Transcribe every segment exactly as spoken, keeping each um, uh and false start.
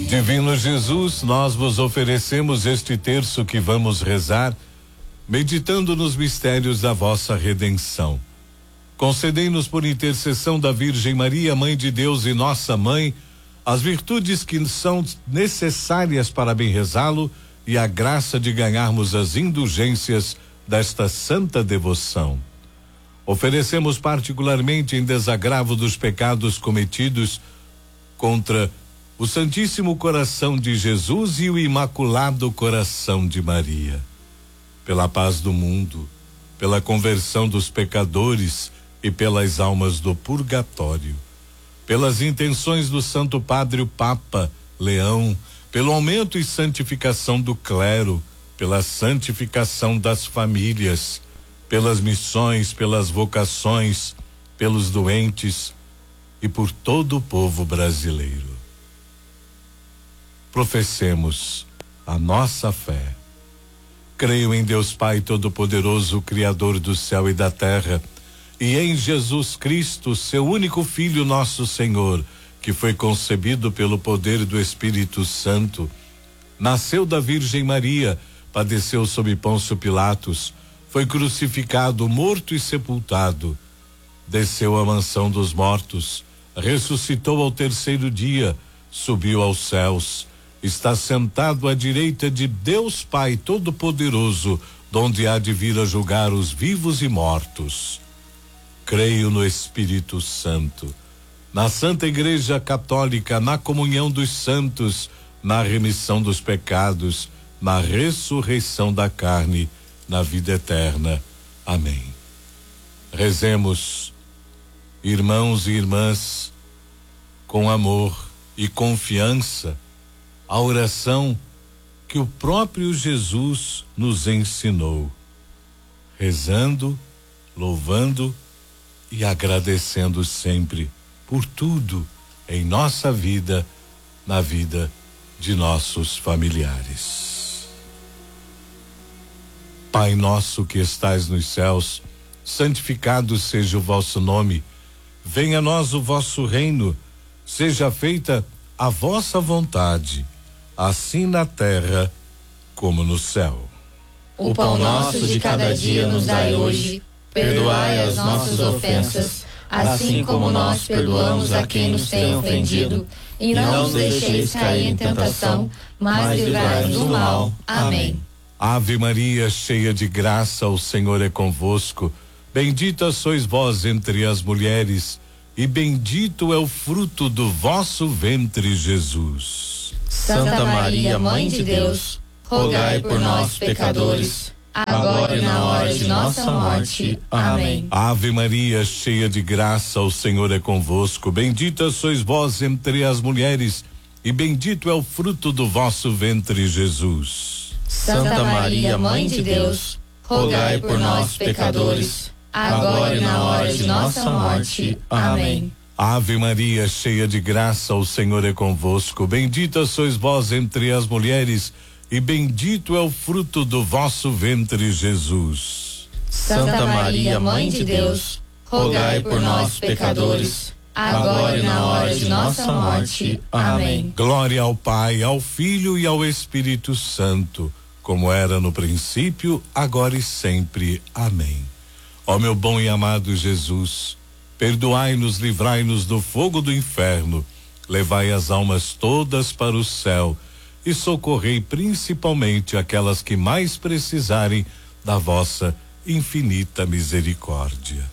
Divino Jesus, nós vos oferecemos este terço que vamos rezar, meditando nos mistérios da vossa redenção. Concedei-nos, por intercessão da Virgem Maria, Mãe de Deus e nossa Mãe, as virtudes que são necessárias para bem rezá-lo e a graça de ganharmos as indulgências desta santa devoção. Oferecemos particularmente em desagravo dos pecados cometidos contra o Santíssimo Coração de Jesus e o Imaculado Coração de Maria, pela paz do mundo, pela conversão dos pecadores e pelas almas do purgatório, pelas intenções do Santo Padre o Papa Leão, pelo aumento e santificação do clero, pela santificação das famílias, pelas missões, pelas vocações, pelos doentes e por todo o povo brasileiro. Professemos a nossa fé. Creio em Deus Pai Todo-Poderoso, Criador do céu e da terra, e em Jesus Cristo, seu único Filho, nosso Senhor, que foi concebido pelo poder do Espírito Santo, nasceu da Virgem Maria, padeceu sob Pôncio Pilatos, foi crucificado, morto e sepultado, desceu à mansão dos mortos, ressuscitou ao terceiro dia, subiu aos céus, está sentado à direita de Deus Pai Todo-Poderoso, donde há de vir a julgar os vivos e mortos. Creio no Espírito Santo, na Santa Igreja Católica, na comunhão dos santos, na remissão dos pecados, na ressurreição da carne, na vida eterna. Amém. Rezemos, irmãos e irmãs, com amor e confiança, a oração que o próprio Jesus nos ensinou, rezando, louvando e agradecendo sempre por tudo em nossa vida, na vida de nossos familiares. Pai nosso que estais nos céus, santificado seja o vosso nome, venha a nós o vosso reino, seja feita a vossa vontade, assim na terra como no céu. O pão nosso de cada dia nos dai hoje, perdoai as nossas ofensas, assim como nós perdoamos a quem nos tem ofendido, e não nos deixeis cair em tentação, mas livrai-nos do mal. Amém. Ave Maria, cheia de graça, o Senhor é convosco. Bendita sois vós entre as mulheres, e bendito é o fruto do vosso ventre, Jesus. Santa Maria, Mãe de Deus, rogai por nós, pecadores, agora e na hora de nossa morte. Amém. Ave Maria, cheia de graça, o Senhor é convosco. Bendita sois vós entre as mulheres, e bendito é o fruto do vosso ventre, Jesus. Santa Maria, Mãe de Deus, rogai por nós, pecadores, agora e na hora de nossa morte. Amém. Ave Maria, cheia de graça, o Senhor é convosco. Bendita sois vós entre as mulheres, e bendito é o fruto do vosso ventre, Jesus. Santa Maria, Mãe de Deus, rogai por nós, pecadores, agora e na hora de nossa morte. Amém. Glória ao Pai, ao Filho e ao Espírito Santo, como era no princípio, agora e sempre. Amém. Ó meu bom e amado Jesus, perdoai-nos, livrai-nos do fogo do inferno, levai as almas todas para o céu e socorrei principalmente aquelas que mais precisarem da vossa infinita misericórdia.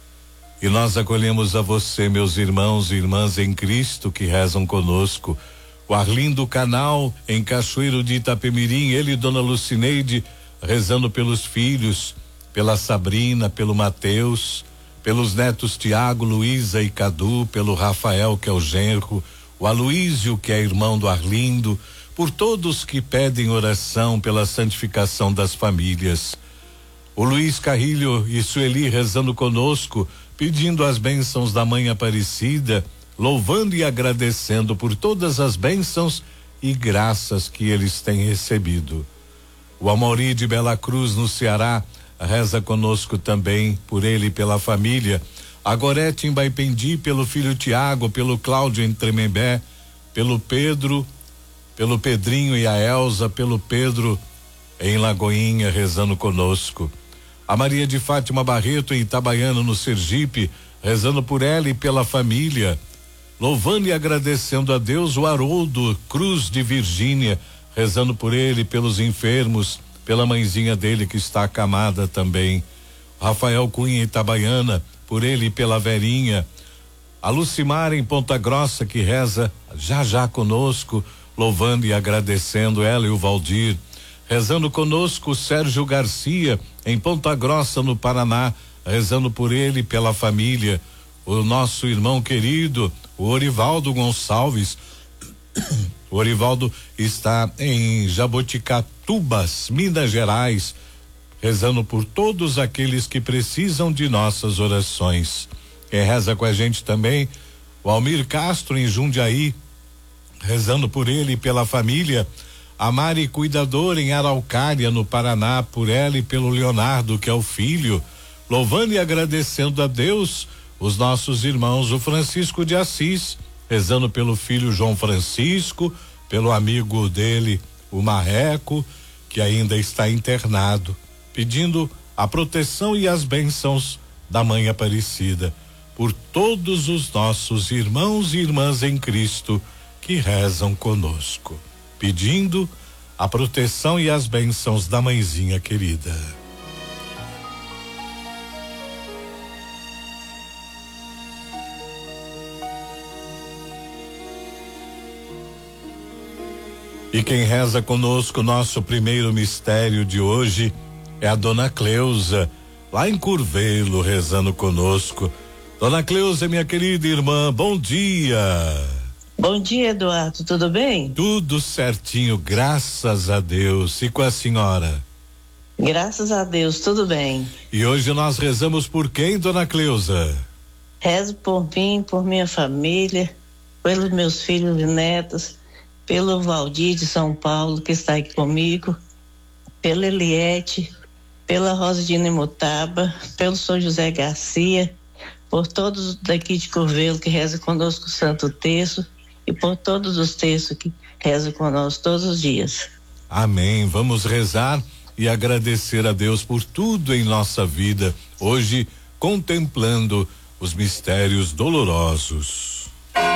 E nós acolhemos a você, meus irmãos e irmãs em Cristo que rezam conosco, o Arlindo Canal em Cachoeiro de Itapemirim, ele e Dona Lucineide rezando pelos filhos, pela Sabrina, pelo Mateus, pelos netos Tiago, Luísa e Cadu, pelo Rafael, que é o genro, o Aloísio, que é irmão do Arlindo, por todos que pedem oração pela santificação das famílias. O Luiz Carrilho e Sueli rezando conosco, pedindo as bênçãos da Mãe Aparecida, louvando e agradecendo por todas as bênçãos e graças que eles têm recebido. O Amaury de Bela Cruz, no Ceará, reza conosco também, por ele e pela família. A Gorete em Baipendi, pelo filho Tiago, pelo Cláudio em Tremembé, pelo Pedro pelo Pedrinho e a Elza, pelo Pedro em Lagoinha, rezando conosco. A Maria de Fátima Barreto em Itabaiana, no Sergipe, rezando por ela e pela família. Louvando e agradecendo a Deus, o Haroldo Cruz de Virgínia, rezando por ele, pelos enfermos, pela mãezinha dele que está acamada também. Rafael Cunha em Itabaiana, por ele e pela Verinha. A Lucimar em Ponta Grossa, que reza já já conosco, louvando e agradecendo ela e o Valdir. Rezando conosco o Sérgio Garcia em Ponta Grossa, no Paraná, rezando por ele e pela família. O nosso irmão querido, o Orivaldo Gonçalves. O Orivaldo está em Jaboticatubas, Minas Gerais, rezando por todos aqueles que precisam de nossas orações. Quem reza com a gente também, o Almir Castro em Jundiaí, rezando por ele e pela família. A Mari Cuidador em Araucária, no Paraná, por ela e pelo Leonardo, que é o filho, louvando e agradecendo a Deus. Os nossos irmãos, o Francisco de Assis, rezando pelo filho João Francisco, pelo amigo dele, o Marreco, que ainda está internado, pedindo a proteção e as bênçãos da Mãe Aparecida por todos os nossos irmãos e irmãs em Cristo que rezam conosco, pedindo a proteção e as bênçãos da mãezinha querida. E quem reza conosco, nosso primeiro mistério de hoje, é a Dona Cleusa, lá em Curvelo, rezando conosco. Dona Cleusa, minha querida irmã, bom dia. Bom dia, Eduardo, tudo bem? Tudo certinho, graças a Deus. E com a senhora? Graças a Deus, tudo bem. E hoje nós rezamos por quem, Dona Cleusa? Rezo por mim, por minha família, pelos meus filhos e netos, pelo Valdir de São Paulo, que está aqui comigo, pela Eliette, pela Rosadina Mutaba, pelo São José Garcia, por todos daqui de Curvelo que rezam conosco o Santo Terço e por todos os terços que rezam conosco todos os dias. Amém. Vamos rezar e agradecer a Deus por tudo em nossa vida, hoje contemplando os mistérios dolorosos.